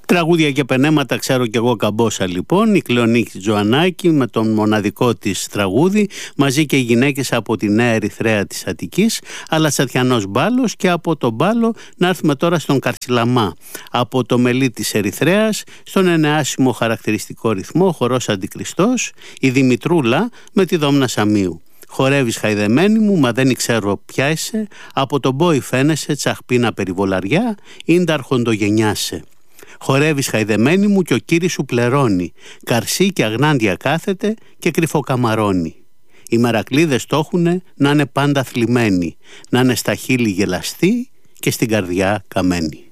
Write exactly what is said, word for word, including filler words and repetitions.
Τραγούδια και πενέματα ξέρω κι εγώ καμπόσα λοιπόν. Η Κλεονίκη Τζοαννάκη με τον μοναδικό της τραγούδι, μαζί και οι γυναίκες από τη Νέα Ερυθρέα της Αττικής, αλλά Τσατιανός Μπάλος, και από τον Μπάλο να έρθουμε τώρα στον Καρσιλαμά. Από το μελί της Ερυθρέας, στον ενεάσιμο χαρακτηριστικό ρυθμό χορός Αντικριστός, η Δημητρούλα με τη Δόμνα Σαμίου. Χορεύεις χαϊδεμένη μου, μα δεν ξέρω ποια είσαι, από τον Μπόι φαίνεσαι, τσαχπίνα περιβολαριά, ίντα αρχοντογενιάσαι. Χορεύεις χαϊδεμένη μου και ο κύρις σου πλερώνει, καρσί και αγνάντια κάθεται και κρυφοκαμαρώνει. Οι μερακλείδες το έχουνε να είναι πάντα θλιμμένοι, να είναι στα χείλη γελαστοί και στην καρδιά καμένοι.